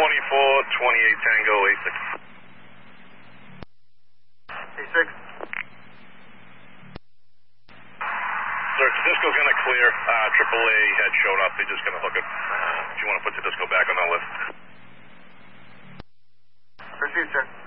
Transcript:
Tango, A6. A6. Sir, Disco's going to clear. AAA had shown up. They're just going to hook it. If you want to put the Disco back on the list. Received, sir.